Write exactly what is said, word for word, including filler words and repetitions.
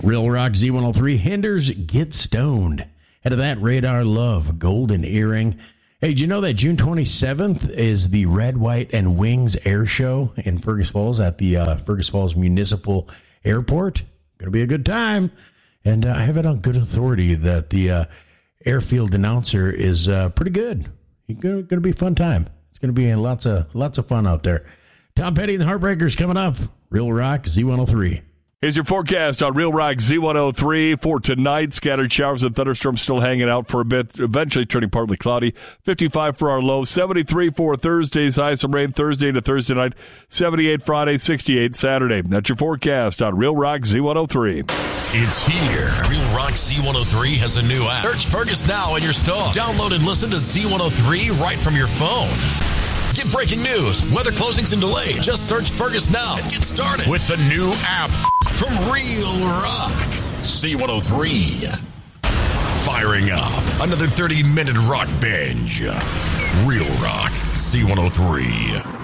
Real Rock Z one oh three, Hinders Get Stoned. Head of that, Radar Love, Golden Earring. Hey, did you know that June twenty-seventh is the Red, White, and Wings Air Show in Fergus Falls at the uh, Fergus Falls Municipal Airport? Going to be a good time. And uh, I have it on good authority that the uh, airfield announcer is uh, pretty good. It's going to be a fun time. It's going to be lots of lots of fun out there. Tom Petty and the Heartbreakers coming up. Real Rock Z one oh three. Here's your forecast on Real Rock Z one oh three for tonight. Scattered showers and thunderstorms still hanging out for a bit, eventually turning partly cloudy. fifty-five for our low, seventy-three for Thursday's high. Some rain Thursday into Thursday night, seventy-eight Friday, sixty-eight Saturday. That's your forecast on Real Rock Z one oh three. It's here. Real Rock Z one oh three has a new app. Search Fergus now in your store. Download and listen to Z one oh three right from your phone. Get breaking news, weather closings and delays. Just search Fergus now and get started with the new app from Real Rock Z one oh three. Firing up another thirty-minute rock binge. Real Rock Z one oh three.